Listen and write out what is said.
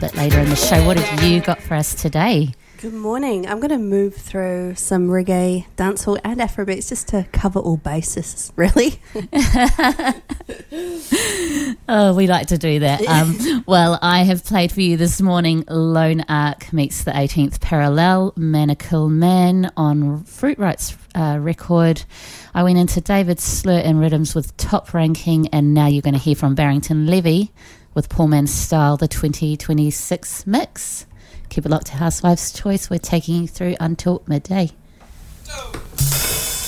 bit later in the show. What have you got for us today? Good morning. I'm going to move through some reggae, dancehall and Afrobeats just to cover all bases, really. Oh, we like to do that. Well, I have played for you this morning Lone Ark meets the 18th Parallel, Manakill Man on Fruit Rights record. I went into David Slur and Rhythms with Top Ranking, and now you're going to hear from Barrington Levy with Poor Man's Style, the 2026 mix. Keep it locked to Housewife's Choice. We're taking you through until midday. Go.